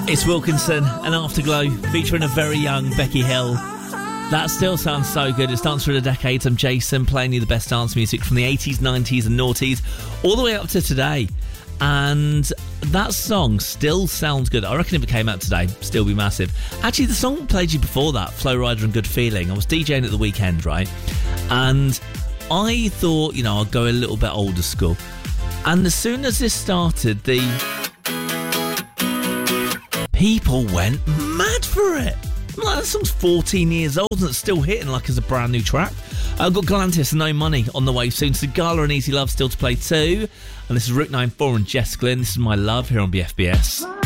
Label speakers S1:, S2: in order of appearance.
S1: It's Wilkinson and Afterglow featuring a very young Becky Hill. That still sounds so good. It's Dance Through the Decades. I'm Jason, playing you the best dance music from the 80s, 90s and noughties all the way up to today. And that song still sounds good. I reckon if it came out today, still be massive. Actually, the song played you before that, Flow Rider and Good Feeling. I was DJing at the weekend, right? And I thought, I'd go a little bit older school. And as soon as this started, the people went mad for it. I'm like, that song's 14 years old and it's still hitting like as a brand new track. I've got Galantis and No Money on the way soon. Sigala and Easy Love still to play too. And this is Route 94 and Jess Glynn. This is My Love here on BFBS.